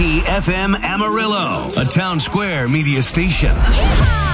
WIT FM Amarillo, a Town Square media station. Yeehaw!